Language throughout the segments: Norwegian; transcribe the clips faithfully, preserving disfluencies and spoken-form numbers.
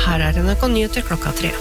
Her er N R K Nyheter klokka tre.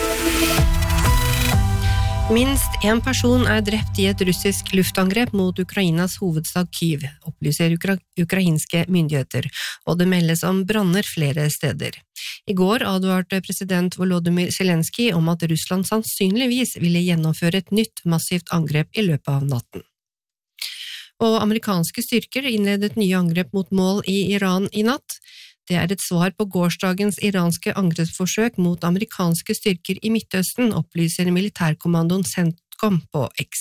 Minst en person er drept i et russisk luftangrep mot Ukrainas hovedstad Kyiv, opplyser ukra- ukrainske myndigheter, og det meldes om branner flere steder. I går advarte president Volodymyr Zelensky om at Russland sannsynligvis ville gjennomføre et nytt massivt angrep i løpet av natten. Og amerikanske styrker innledet nye angrep mot mål i Iran i natt. Det er et svar på gårsdagens iranske angrepsforsøk mot amerikanske styrker i Midtøsten, opplyser militærkommandoen CENTCOM på X.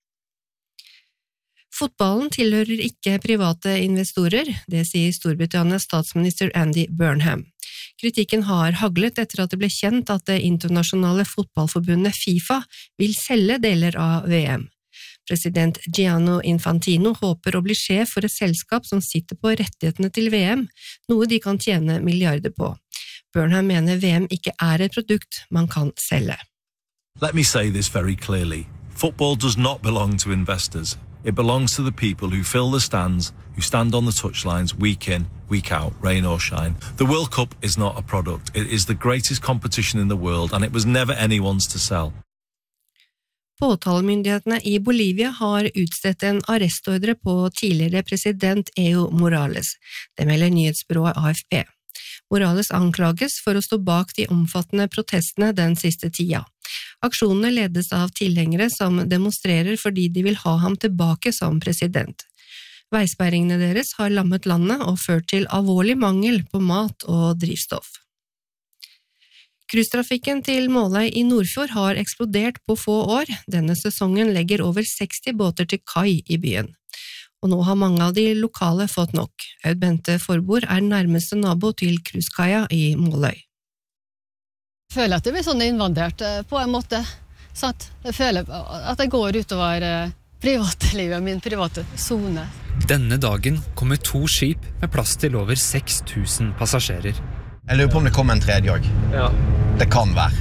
Fotballen tilhører ikke private investorer, det sier Storbritannias statsminister Andy Burnham. Kritikken har haglet etter at det ble kjent at det internasjonale fotballforbundet FIFA vil selge deler av V M. President Gianni Infantino håper å bli sjef for et selskap som sitter på rettighetene til V M, noe de kan tjene milliarder på. Burnham mener V M ikke er et produkt man kan selge. Let me say this very clearly. Football does not belong to investors. It belongs to the people who fill the stands, who stand on the touchlines week in, week out, rain or shine. The World Cup is not a product. It is the greatest competition in the world, and it was never anyone's to sell. Påtalemyndighetene i Bolivia har utstedt en arrestordre på tidligere president Evo Morales. Det melder nyhetsbyrået A F P. Morales anklages for å stå bak de omfattende protestene den siste tida. Aksjonene ledes av tilhengere som demonstrerer fordi de vil ha ham tilbake som president. Veisperringene deres har lammet landet og ført til alvorlig mangel på mat og drivstoff. Cruisetrafikken til Måløy i Nordfjord har eksplodert på få år. Denne sesongen legger over seksti båter til kai i byen. Og nå har mange av de lokale fått nok. Aud Bente Forbord er nærmeste nabo til cruisekaia i Måløy. Jeg føler at det blir sånn innvandret på en måte. Sant? Jeg føler at jeg går utover privatlivet, min private zone. Denne dagen kommer to skip med plass til over seks tusen passasjerer. Jeg lurer på om det kommer en tredje òg. Ja. Det kan være.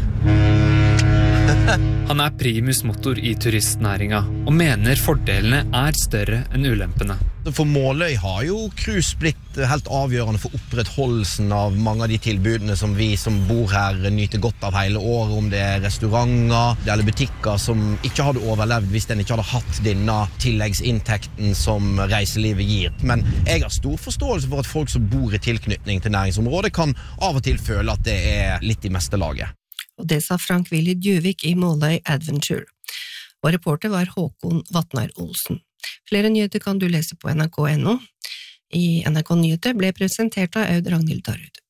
Han er primus motor i turistnæringa, og mener fordelene er større enn ulempene. For Måløy har jo cruise blitt helt avgjørende for opprettholdelsen av mange av de tilbudene som vi som bor her nyter godt av hele året, om det er restauranter eller butikker som ikke hadde overlevd hvis den ikke hadde hatt denne tilleggsinntekten som reiselivet gir. Men jeg har stor forståelse for at folk som bor i tilknytning til næringsområdet kan av og til føle at det er litt i meste laget. Og det sa Frank Willy Djuvik i Måløy Adventure. Og reporter var Håkon Vatnar Olsen. Flere nyheter kan du lese på N R K punktum N O. I N R K Nyheter ble presentert av Aud Ragnhild Darud.